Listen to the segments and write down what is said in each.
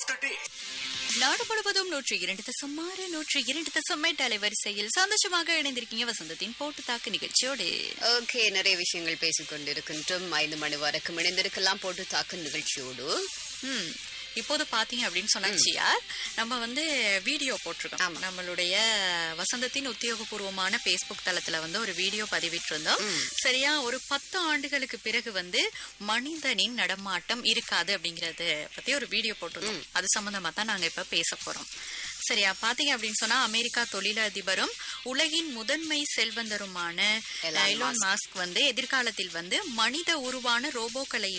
the day. நாடு முழுவதும் 102.6 102.8 அலைவரிசையில் சந்தோஷமாக இணைந்திருக்கீங்க வசந்தத்தின் போட்டு தாக்கு நிகழ்ச்சியோடு. ஓகே, நிறைய விஷயங்கள் பேசிக்கொண்டிருக்கின்றோம். 5 மணி வரைக்கும் இணைந்திருக்கலாம் போட்டு தாக்கு நிகழ்ச்சியோடு. இப்போது பாத்தீங்க அப்படின்னு சொன்னாச்சியா, நம்ம வீடியோ போட்டிருக்கோம். நம்மளுடைய வசந்தத்தின் உத்தியோகபூர்வமான பேஸ்புக் தளத்துல ஒரு வீடியோ பதிவிட்டிருந்தோம். சரியா, ஒரு 10 ஆண்டுகளுக்கு பிறகு மனிதனின் நடமாட்டம் இருக்காது அப்படிங்கறத பத்தி ஒரு வீடியோ போட்டிருந்தோம். அது சம்பந்தமா தான் நாங்க இப்ப பேச போறோம். சரியா, பாத்தீங்க அப்படின்னு சொன்னா, அமெரிக்கா தொழிலதிபரும் உலகின் முதன்மை செல்வந்தருமான எலான் மாஸ்க் எதிர்காலத்தில் மனித உருவான ரோபோக்களை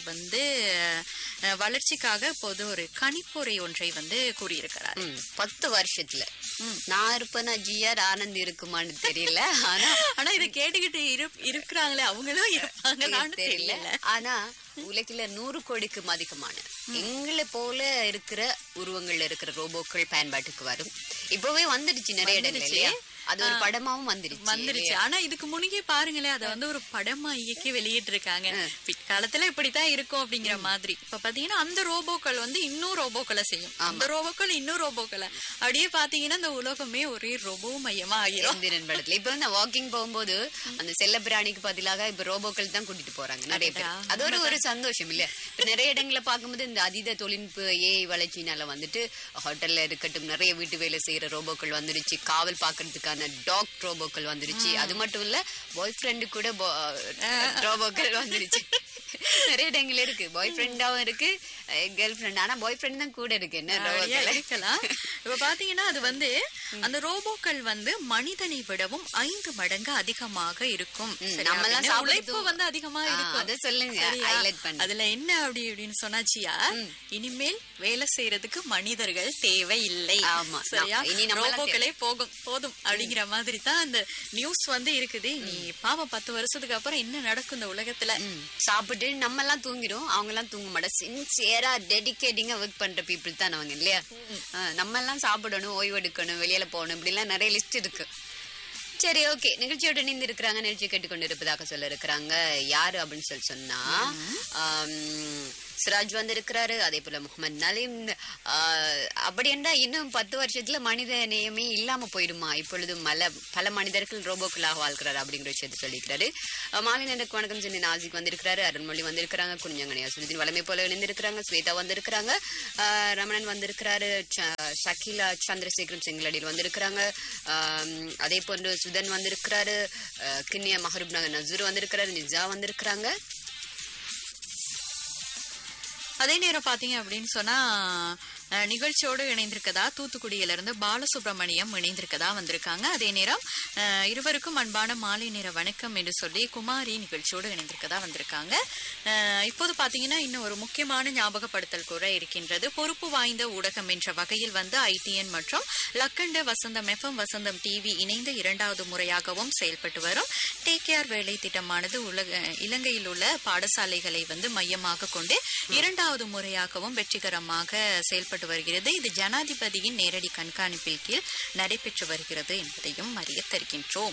வளர்ச்சிக்காக இப்போது ஒரு கணிப்பொறை ஒன்றை கூறியிருக்கிறார். 10 வருஷத்துல நான் இருப்பேன்னா ஜிஆர் ஆனந்த் இருக்குமான்னு தெரியல. ஆனா இதை கேட்டுக்கிட்டு இருக்கிறாங்களே, அவங்களும் இருப்பாங்களான்னு தெரியல. ஆனா உலகில 100 கோடிக்கும் அதிகமான எங்களை போல இருக்கிற உருவங்கள்ல இருக்கிற ரோபோக்கள் பயன்பாட்டுக்கு வரும். இப்பவே வந்துடுச்சு நிறைய இடங்கள்ல. அது ஒரு படமாவும் வந்துருச்சு. ஆனா இதுக்கு முன்னே பாருங்களேன், அத ஒரு படமா இயக்கி வெளியிட்டு இருக்காங்க. பிற்காலத்துல இப்படித்தான் இருக்கும் அப்படிங்கிற மாதிரி. இப்ப பாத்தீங்கன்னா அந்த ரோபோக்கள் இன்னும் ரோபோக்களை செய்யும், அந்த ரோபோக்கள் இன்னும் ரோபோக்களை அப்படியே பாத்தீங்கன்னா இந்த உலகமே ஒரே ரோபோ மையமா ஆகிரும். படத்துல இப்ப வாக்கிங் போகும்போது அந்த செல்ல பிராணிக்கு பதிலாக இப்ப ரோபோக்கள் தான் கூட்டிட்டு போறாங்க நிறைய பேர். அது ஒரு சந்தோஷம் இல்ல. இப்ப நிறைய இடங்களை பார்க்கும்போது இந்த அதீத தொழில்நுட்ப ஏஐ வளர்ச்சினால ஹோட்டல்ல இருக்கட்டும், நிறைய வீட்டு வேலை செய்யற ரோபோக்கள் வந்துருச்சு. காவல் பாக்குறதுக்கான டாக் ரோபோக்கள் வந்துருச்சு. அது மட்டும் இல்ல, பாய் ஃப்ரெண்டு கூட ரோபோக்கள் வந்துருச்சு. நிறைய இடங்கள் இருக்கு. பாய் ஃப்ரெண்டாவும் இருக்கு, கேர்ள் ஃப்ரெண்ட். ஆனா பாய் ஃப்ரெண்ட் தான் கூட இருக்கு. என்ன இருக்கலாம். இப்ப பாத்தீங்கன்னா அது அந்த ரோபோக்கள் மனிதனை விடவும் 5 மடங்கு அதிகமாக இருக்கும். உழைப்பு அதிகமா இருக்கும். அதை சொல்லுங்க. அதுல என்ன அப்படின்னு சொன்னாச்சியா, இனிமேல் வேலை செய்யறதுக்கு மனிதர்கள் தேவை இல்லை. சரியா, ரோபோக்களே போதும் அப்படிங்கிற மாதிரி தான் அந்த நியூஸ் இருக்குது. நீ பாவம் 10 வருஷத்துக்கு அப்புறம் என்ன நடக்கும் இந்த உலகத்துல? சாப்பிட்டு நம்ம எல்லாம் தூங்கிடும், அவங்க எல்லாம் தூங்க மாட்டோம். சின்சியரா டெடிகேட்டிங்கா ஒர்க் பண்ற பீப்புள் தான் அவங்க இல்லையா? நம்ம எல்லாம் சாப்பிடணும், ஓய்வு எடுக்கணும், வெளியில போகணும், இப்படி எல்லாம் நிறைய லிஸ்ட் இருக்கு. சரி, ஓகே. நிகழ்ச்சியோட இணைந்து இருக்கிறாங்க, நிகழ்ச்சி கேட்டுக்கொண்டு இருப்பதாக சொல்ல இருக்கிறாங்க. யாரு அப்படின்னு சொன்னா சிராஜ் வந்திருக்கிறாரு. அதே போல முகமது நலீம். அப்படி என்றா இன்னும் 10 வருஷத்துல மனித நேயமே இல்லாம போயிடுமா? இப்பொழுது பல மனிதர்கள் ரோபோக்களாக வாழ்க்கிறாரு அப்படிங்கிற விஷயத்தை சொல்லிக்கிறாரு. மாலினருக்கு வணக்கம் சொல்லி நாசிக் வந்திருக்கிறாரு. அருண்மொழி வந்திருக்கிறாங்க. குஞ்சங்கனி அசுதீன் வளமை போல இணைந்திருக்கிறாங்க. ஸ்வேதா வந்திருக்கிறாங்க. ரமணன் வந்திருக்கிறாரு. ஷக்கீலா சந்திரசேகரம் செங்கலடியில் வந்திருக்கிறாங்க. அதே போன்று சுதன் வந்திருக்கிறாரு. கிண்ணியா மஹரூப் நகர் நசூர் வந்திருக்கிறாரு. நிஜா வந்திருக்கிறாங்க. அதே நேரம் பாத்தீங்க அப்படின்னு சொன்னா, நிகழ்ச்சியோடு இணைந்திருக்கதா தூத்துக்குடியில இருந்து பாலசுப்ரமணியம் இணைந்திருக்கதா வந்திருக்காங்க. அதே நேரம் இருவருக்கும் அன்பான மாலை நேர வணக்கம் என்று சொல்லி குமாரி நிகழ்ச்சியோடு இணைந்திருக்கதா வந்திருக்காங்க. இப்போது பாத்தீங்கன்னா இன்னும் ஒரு முக்கியமான ஞாபகப்படுத்தல் கூட இருக்கின்றது. பொறுப்பு வாய்ந்த ஊடகம் என்ற வகையில் ITN மற்றும் லக்கண்ட வசந்தம் FM வசந்தம் டிவி இணைந்து 2வது முறையாகவும் செயல்பட்டு வரும் டேக் கேர் வேலை திட்டமானது இலங்கையில் உள்ள பாடசாலைகளை மையமாக கொண்டு 2வது முறையாகவும் வெற்றிகரமாக செயல்பட்டு வருகிறது. இது ஜனாதிபதியின் நேரடி கண்காணிப்பில் கீழ் நடைபெற்று வருகிறது என்பதையும் அறிய தருகின்றோம்.